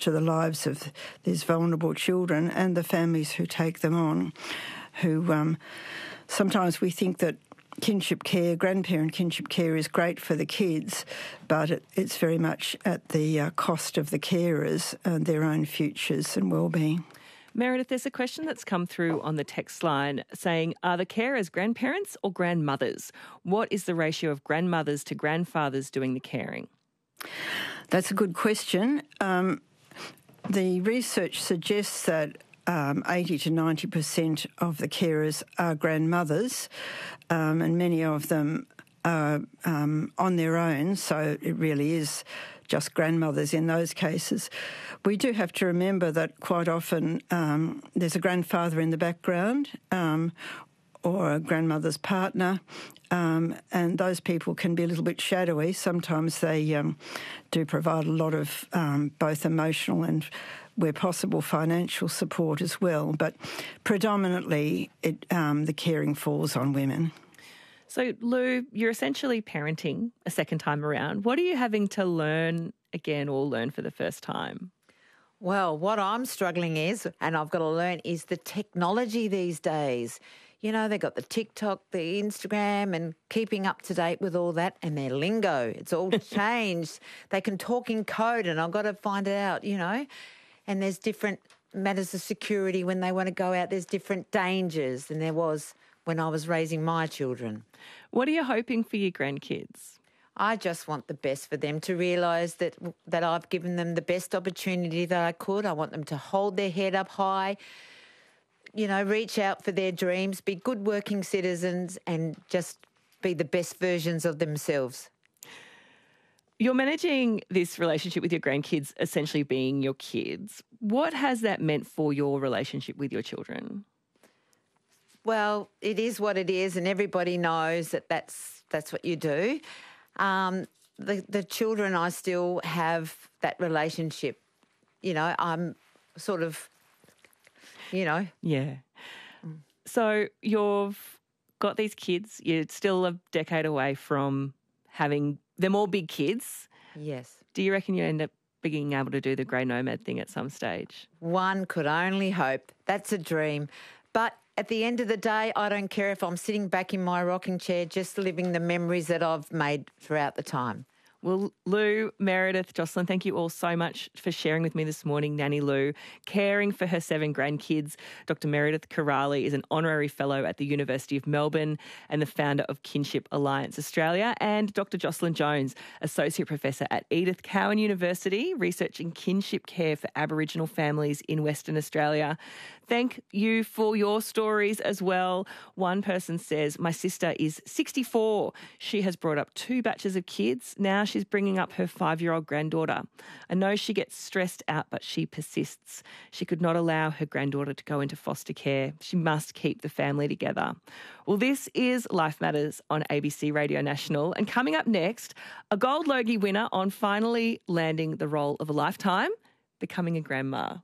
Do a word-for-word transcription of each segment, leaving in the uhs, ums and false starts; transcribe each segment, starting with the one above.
to the lives of these vulnerable children and the families who take them on, who um, sometimes we think that kinship care, grandparent kinship care is great for the kids, but it, it's very much at the uh, cost of the carers and their own futures and well-being. Meredith, there's a question that's come through on the text line saying, are the carers grandparents or grandmothers? What is the ratio of grandmothers to grandfathers doing the caring? That's a good question. Um, the research suggests that um, eighty to ninety percent of the carers are grandmothers, um, and many of them are um, on their own, so it really is just grandmothers in those cases. We do have to remember that quite often um, there's a grandfather in the background um, or a grandmother's partner, um, and those people can be a little bit shadowy. Sometimes they um, do provide a lot of um, both emotional and, where possible, financial support as well, but predominantly it, um, the caring falls on women. So, Lou, you're essentially parenting a second time around. What are you having to learn again or learn for the first time? Well, what I'm struggling is, and I've got to learn, is the technology these days. You know, they've got the TikTok, the Instagram, and keeping up to date with all that, and their lingo. It's all changed. They can talk in code, and I've got to find it out, you know. And there's different matters of security when they want to go out. There's different dangers than there was when I was raising my children. What are you hoping for your grandkids? I just want the best for them, to realise that that I've given them the best opportunity that I could. I want them to hold their head up high, you know, reach out for their dreams, be good working citizens and just be the best versions of themselves. You're managing this relationship with your grandkids essentially being your kids. What has that meant for your relationship with your children? Well, it is what it is, and everybody knows that that's, that's what you do. Um, the, the children, I still have that relationship. You know, I'm sort of, you know. Yeah. So you've got these kids. You're still a decade away from having them all big kids. Yes. Do you reckon you end up being able to do the grey nomad thing at some stage? One could only hope. That's a dream. But at the end of the day, I don't care if I'm sitting back in my rocking chair just living the memories that I've made throughout the time. Well, Lou, Meredith, Jocelyn, thank you all so much for sharing with me this morning. Nanny Lou, caring for her seven grandkids. Doctor Meredith Kiraly is an honorary fellow at the University of Melbourne and the founder of Kinship Alliance Australia. And Doctor Jocelyn Jones, associate professor at Edith Cowan University, researching kinship care for Aboriginal families in Western Australia. Thank you for your stories as well. One person says, my sister is sixty-four. She has brought up two batches of kids. Now she's bringing up her five-year-old granddaughter. I know she gets stressed out, but she persists. She could not allow her granddaughter to go into foster care. She must keep the family together. Well, this is Life Matters on A B C Radio National. And coming up next, a Gold Logie winner on finally landing the role of a lifetime, becoming a grandma.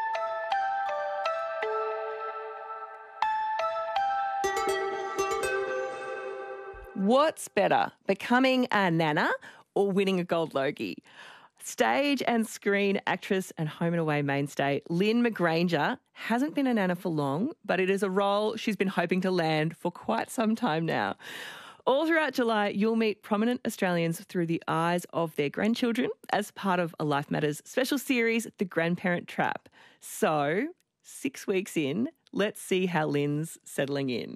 What's better, becoming a nana or winning a Gold Logie? Stage and screen actress and Home and Away mainstay Lynn McGranger hasn't been a nana for long, but it is a role she's been hoping to land for quite some time now. All throughout July, you'll meet prominent Australians through the eyes of their grandchildren as part of a Life Matters special series, The Grandparent Trap. So, six weeks in, let's see how Lynn's settling in.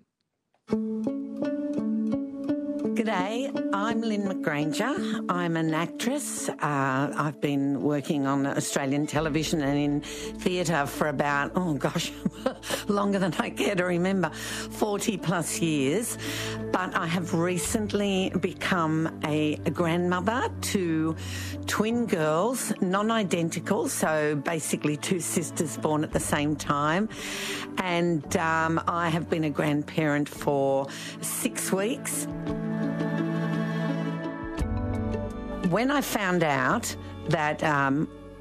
G'day, I'm Lynn McGranger. I'm an actress. Uh, I've been working on Australian television and in theatre for about, oh gosh, longer than I care to remember, forty plus years. But I have recently become a, a grandmother to twin girls, non-identical, so basically two sisters born at the same time. And um, I have been a grandparent for six weeks. When I found out that um,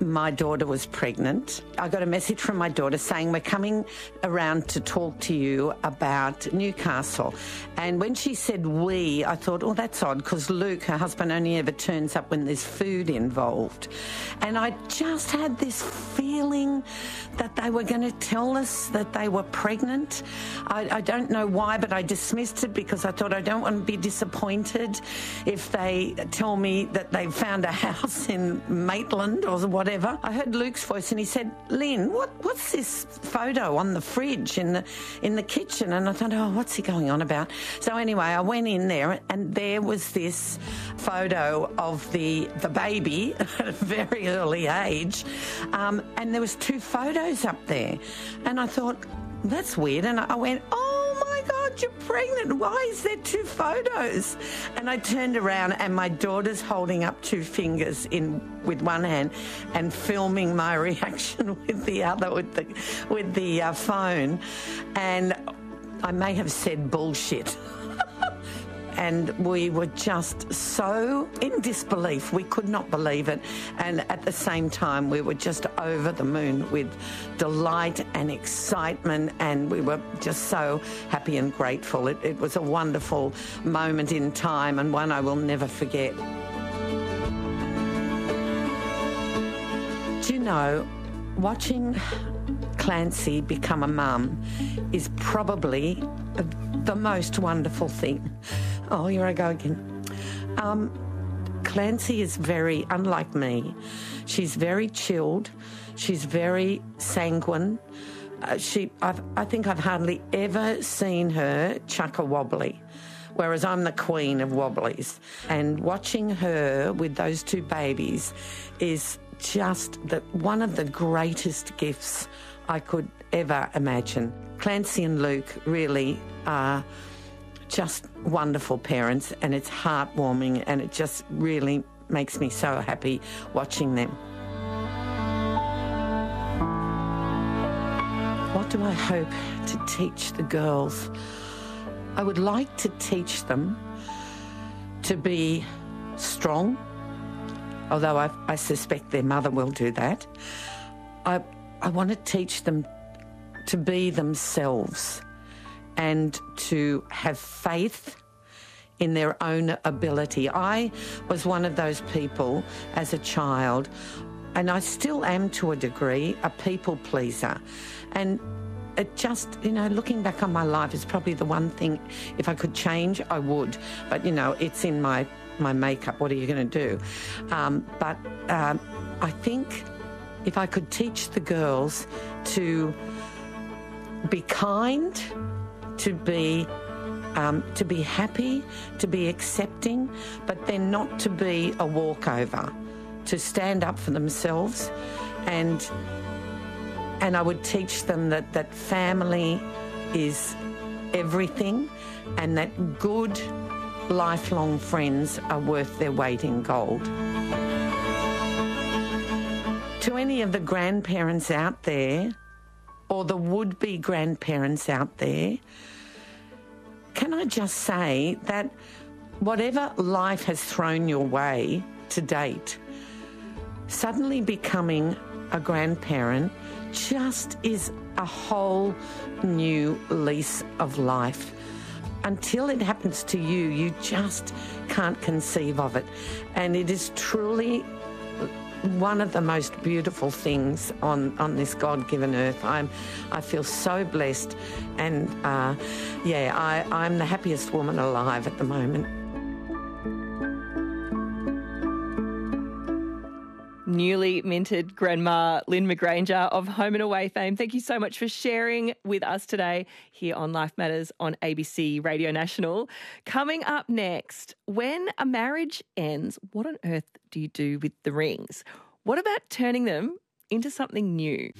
my daughter was pregnant, I got a message from my daughter saying, we're coming around to talk to you about Newcastle. And when she said we, I thought, oh, that's odd, because Luke, her husband, only ever turns up when there's food involved. And I just had this feeling that they were going to tell us that they were pregnant. I, I don't know why, but I dismissed it because I thought I don't want to be disappointed if they tell me that they found a house in Maitland or whatever. I heard Luke's voice and he said, Lynn, what, what's this photo on the fridge in the in the kitchen? And I thought, oh, what's he going on about? So anyway, I went in there and there was this photo of the, the baby at a very early age. Um, and there was two photos up there. And I thought, that's weird. And I went, oh my God, you're pregnant. Why is there two photos? And I turned around and my daughter's holding up two fingers in with one hand and filming my reaction with the other, with the, with the uh, phone. And I may have said bullshit. And we were just so in disbelief. We could not believe it. And at the same time, we were just over the moon with delight and excitement. And we were just so happy and grateful. It, it was a wonderful moment in time and one I will never forget. Do you know, watching Clancy become a mum is probably the most wonderful thing. Oh, here I go again. Um, Clancy is very, unlike me, she's very chilled. She's very sanguine. Uh, she, I've, I think I've hardly ever seen her chuck a wobbly, whereas I'm the queen of wobblies. And watching her with those two babies is just the, one of the greatest gifts I could ever imagine. Clancy and Luke really are just wonderful parents, and it's heartwarming, and it just really makes me so happy watching them. What do I hope to teach the girls? I would like to teach them to be strong, although I, I suspect their mother will do that. I, I want to teach them to be themselves and to have faith in their own ability. I was one of those people as a child, and I still am to a degree, a people pleaser. And it just, you know, looking back on my life is probably the one thing, if I could change, I would. But, you know, it's in my, my makeup. What are you going to do? Um, but um, I think if I could teach the girls to be kind, to be um, to be happy, to be accepting, but then not to be a walkover, to stand up for themselves. And and I would teach them that, that family is everything, and that good lifelong friends are worth their weight in gold. To any of the grandparents out there, or the would-be grandparents out there, can I just say that whatever life has thrown your way to date, suddenly becoming a grandparent just is a whole new lease of life. Until it happens to you, you just can't conceive of it. And it is truly one of the most beautiful things on, on this God-given earth. I'm, I feel so blessed, and uh, yeah, I, I'm the happiest woman alive at the moment. Newly minted Grandma Lynn McGranger of Home and Away fame. Thank you so much for sharing with us today here on Life Matters on A B C Radio National. Coming up next, when a marriage ends, what on earth do you do with the rings? What about turning them into something new?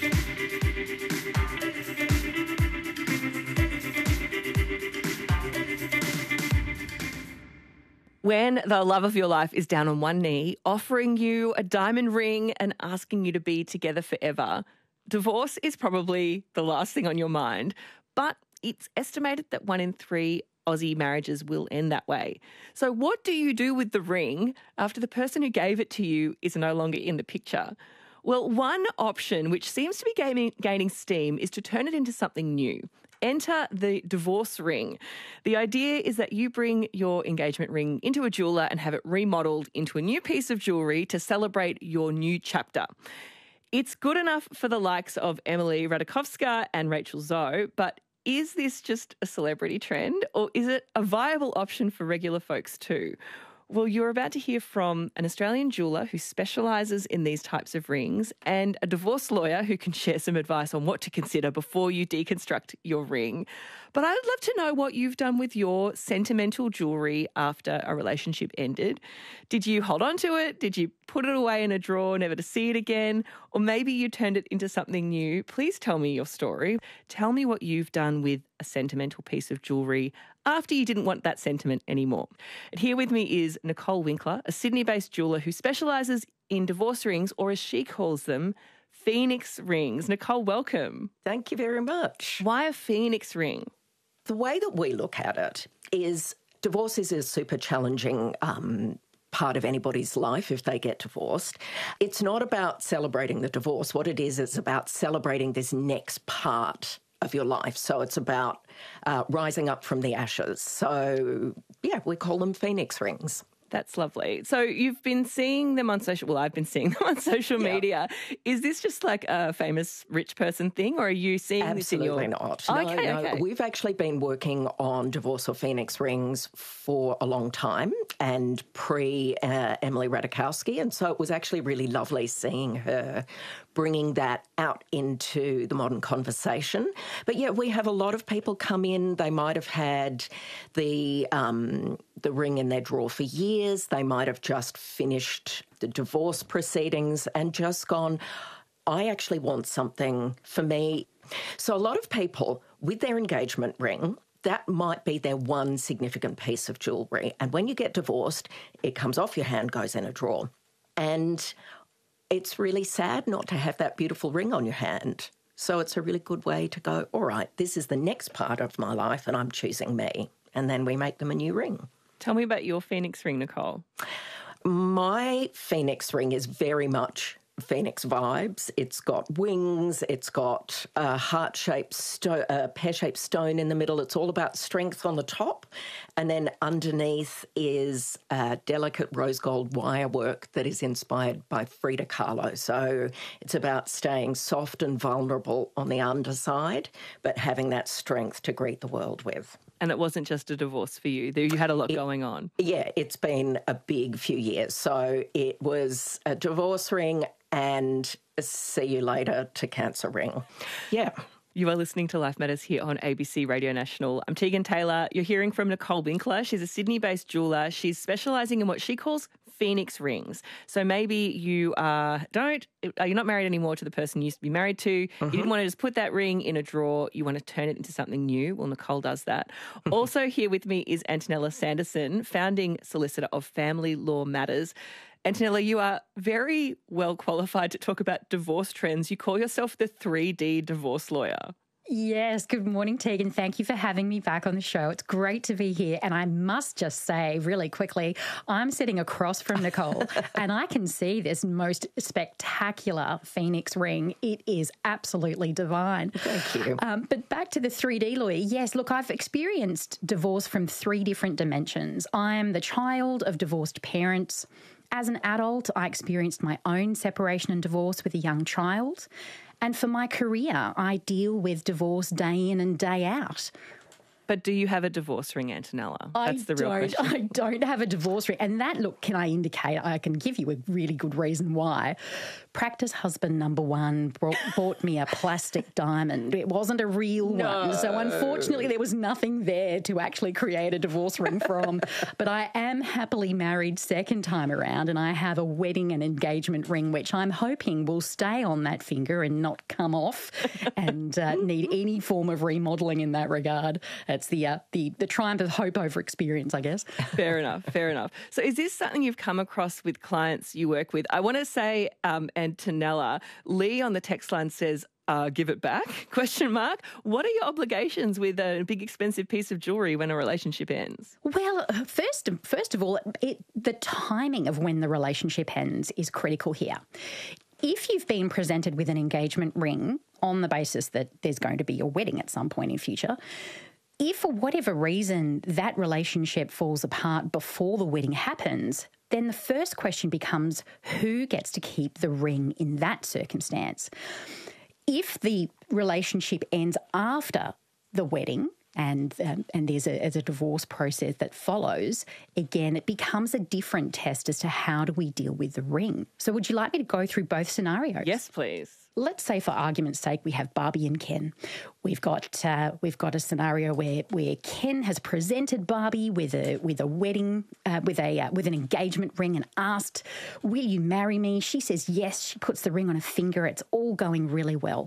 When the love of your life is down on one knee, offering you a diamond ring and asking you to be together forever, divorce is probably the last thing on your mind. But it's estimated that one in three Aussie marriages will end that way. So what do you do with the ring after the person who gave it to you is no longer in the picture? Well, one option which seems to be gaining, gaining steam is to turn it into something new. Enter the divorce ring. The idea is that you bring your engagement ring into a jeweler and have it remodelled into a new piece of jewellery to celebrate your new chapter. It's good enough for the likes of Emily Ratajkowska and Rachel Zoe, but is this just a celebrity trend or is it a viable option for regular folks too? Well, you're about to hear from an Australian jeweller who specialises in these types of rings and a divorce lawyer who can share some advice on what to consider before you deconstruct your ring. But I'd love to know what you've done with your sentimental jewellery after a relationship ended. Did you hold on to it? Did you put it away in a drawer, never to see it again? Or maybe you turned it into something new? Please tell me your story. Tell me what you've done with a sentimental piece of jewellery after you didn't want that sentiment anymore. And here with me is Nicole Winkler, a Sydney-based jeweller who specialises in divorce rings, or as she calls them, Phoenix rings. Nicole, welcome. Thank you very much. Why a Phoenix ring? The way that we look at it is divorce is a super challenging um, part of anybody's life if they get divorced. It's not about celebrating the divorce. What it is, it's about celebrating this next part of your life. So it's about uh, rising up from the ashes. So, yeah, we call them Phoenix rings. That's lovely. So you've been seeing them on social, well, I've been seeing them on social Yeah. media. Is this just like a famous rich person thing, or are you seeing Absolutely this in your... not. Oh, No, okay, no. okay. We've actually been working on divorce or Phoenix rings for a long time and pre uh, Emily Ratajkowska. And so it was actually really lovely seeing her bringing that out into the modern conversation. But yeah, we have a lot of people come in. They might have had the um, the ring in their drawer for years. They might have just finished the divorce proceedings and just gone, I actually want something for me. So a lot of people with their engagement ring, that might be their one significant piece of jewellery. And when you get divorced, it comes off your hand, goes in a drawer. And it's really sad not to have that beautiful ring on your hand. So it's a really good way to go, all right, this is the next part of my life and I'm choosing me. And then we make them a new ring. Tell me about your Phoenix ring, Nicole. My Phoenix ring is very much Phoenix vibes. It's got wings, it's got a heart-shaped, sto- a pear-shaped stone in the middle. It's all about strength on the top. And then underneath is a delicate rose gold wire work that is inspired by Frida Kahlo. So it's about staying soft and vulnerable on the underside, but having that strength to greet the world with. And it wasn't just a divorce for you. You had a lot It- going on. Yeah, it's been a big few years. So it was a divorce ring and a see you later to cancer ring. Yeah. You are listening to Life Matters here on A B C Radio National. I'm Tegan Taylor. You're hearing from Nicole Winkler. She's a Sydney-based jeweller. She's specialising in what she calls Phoenix rings. So maybe you uh, don't, uh, you're not married anymore to the person you used to be married to. Mm-hmm. You didn't want to just put that ring in a drawer. You want to turn it into something new. Well, Nicole does that. Also here with me is Antonella Sanderson, founding solicitor of Family Law Matters. Antonella, you are very well qualified to talk about divorce trends. You call yourself the three D divorce lawyer. Yes, good morning, Tegan. Thank you for having me back on the show. It's great to be here. And I must just say really quickly, I'm sitting across from Nicole and I can see this most spectacular Phoenix ring. It is absolutely divine. Thank you. Um, but back to the three D lawyer. Yes, look, I've experienced divorce from three different dimensions. I am the child of divorced parents. As an adult, I experienced my own separation and divorce with a young child. And for my career, I deal with divorce day in and day out. But do you have a divorce ring, Antonella? That's the real I don't, question. I don't have a divorce ring. And that, look, can I indicate, I can give you a really good reason why. Practice husband number one brought, bought me a plastic diamond. It wasn't a real No. one. So unfortunately, there was nothing there to actually create a divorce ring from. But I am happily married second time around, and I have a wedding and engagement ring, which I'm hoping will stay on that finger and not come off and uh, need any form of remodelling in that regard. It's the, uh, the the triumph of hope over experience, I guess. Fair enough, fair enough. So is this something you've come across with clients you work with? I want to say, um, Antonella, Lee on the text line says, uh, give it back? Question mark. What are your obligations with a big expensive piece of jewellery when a relationship ends? Well, first, first of all, it, the timing of when the relationship ends is critical here. If you've been presented with an engagement ring on the basis that there's going to be a wedding at some point in future, if for whatever reason that relationship falls apart before the wedding happens, then the first question becomes who gets to keep the ring in that circumstance? If the relationship ends after the wedding, and um, and there's a, there's a divorce process that follows, again, it becomes a different test as to how do we deal with the ring. So would you like me to go through both scenarios? Yes, please. Let's say, for argument's sake, we have Barbie and Ken. We've got uh, we've got a scenario where where Ken has presented Barbie with a with a wedding uh, with a uh, with an engagement ring and asked, "Will you marry me?" She says yes. She puts the ring on her finger. It's all going really well.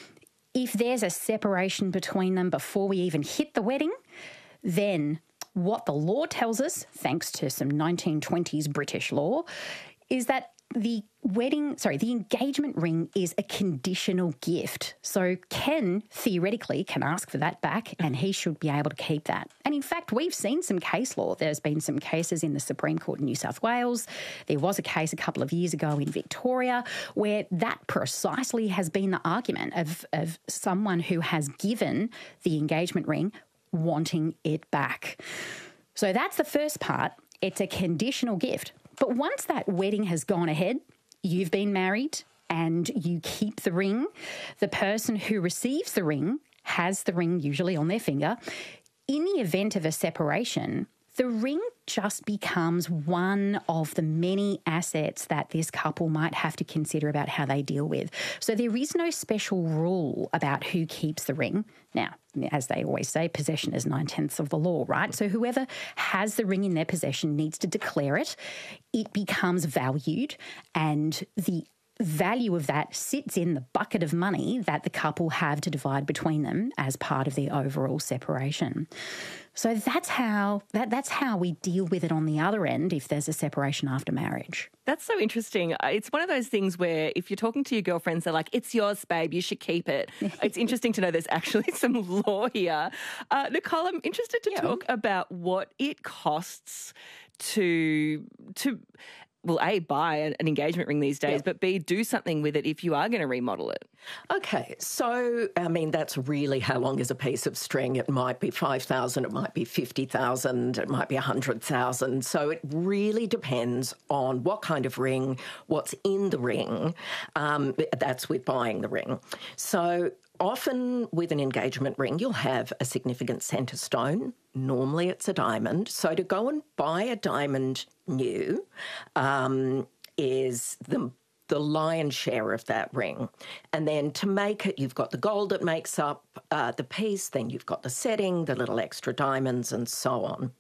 If there's a separation between them before we even hit the wedding, then what the law tells us, thanks to some nineteen twenties British law, is that the wedding, sorry, the engagement ring is a conditional gift. So Ken theoretically can ask for that back and he should be able to keep that. And in fact, we've seen some case law. There's been some cases in the Supreme Court in New South Wales. There was a case a couple of years ago in Victoria where that precisely has been the argument of, of someone who has given the engagement ring wanting it back. So that's the first part. It's a conditional gift. But once that wedding has gone ahead, you've been married and you keep the ring, the person who receives the ring has the ring usually on their finger. In the event of a separation, the ring just becomes one of the many assets that this couple might have to consider about how they deal with. So there is no special rule about who keeps the ring. Now, as they always say, possession is nine-tenths of the law, right? So whoever has the ring in their possession needs to declare it. It becomes valued, and the value of that sits in the bucket of money that the couple have to divide between them as part of the overall separation. So that's how that that's how we deal with it on the other end if there's a separation after marriage. That's so interesting. It's one of those things where if you're talking to your girlfriends, they're like, it's yours, babe, you should keep it. It's interesting to know there's actually some law here. Uh, Nicole, I'm interested to yeah. talk about what it costs to to... well, A, buy an engagement ring these days, yep. but B, do something with it if you are going to remodel it. Okay, so, I mean, that's really how long is a piece of string. It might be five thousand dollars, it might be fifty thousand dollars, it might be one hundred thousand dollars. So it really depends on what kind of ring, what's in the ring. Um, that's with buying the ring. So often with an engagement ring, you'll have a significant centre stone. Normally it's a diamond. So to go and buy a diamond new um, is the the lion's share of that ring. And then to make it, you've got the gold that makes up uh, the piece, then you've got the setting, the little extra diamonds and so on.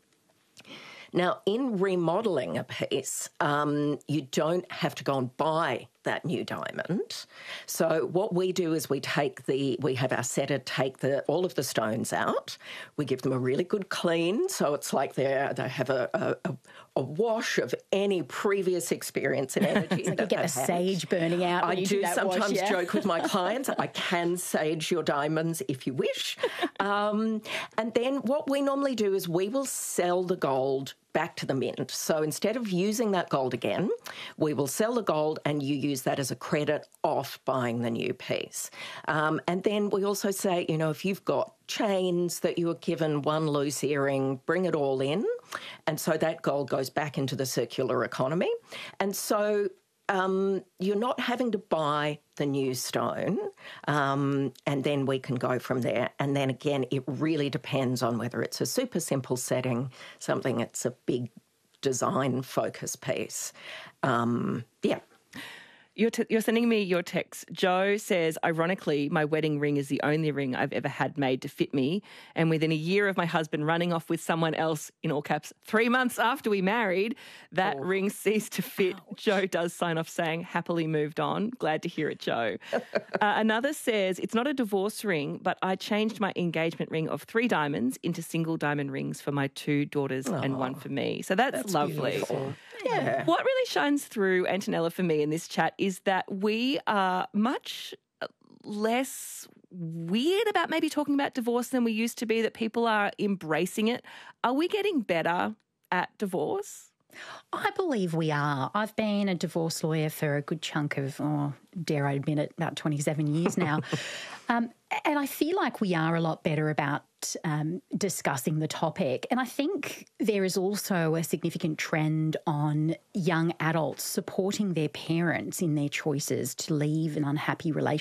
Now, in remodelling a piece, um, you don't have to go and buy that new diamond. So what we do is we take the, we have our setter take the all of the stones out. We give them a really good clean, so it's like they they have a, a, a wash of any previous experience and energy. Like that you get the sage burning out. I do, do that sometimes wash, yeah. joke with my clients, I can sage your diamonds if you wish. Um, and then what we normally do is we will sell the gold back to the mint. So instead of using that gold again, we will sell the gold and you use that as a credit off buying the new piece. Um, and then we also say, you know, if you've got chains that you were given, one loose earring, bring it all in. And so that gold goes back into the circular economy. And so Um, you're not having to buy the new stone, um, and then we can go from there. And then again, it really depends on whether it's a super simple setting, something that's a big design focus piece. Um, yeah. You're, t- you're sending me your text. Joe says, ironically, my wedding ring is the only ring I've ever had made to fit me. And within a year of my husband running off with someone else, in all caps, three months after we married, that oh. ring ceased to fit. Ouch. Joe does sign off saying, happily moved on. Glad to hear it, Joe. uh, another says, it's not a divorce ring, but I changed my engagement ring of three diamonds into single diamond rings for my two daughters oh. and one for me. So that's, that's lovely. Beautiful. Yeah. What really shines through, Antonella, for me in this chat is that we are much less weird about maybe talking about divorce than we used to be, that people are embracing it. Are we getting better at divorce? I believe we are. I've been a divorce lawyer for a good chunk of, oh, dare I admit it, about twenty-seven years now. um, and I feel like we are a lot better about um, discussing the topic. And I think there is also a significant trend on young adults supporting their parents in their choices to leave an unhappy relationship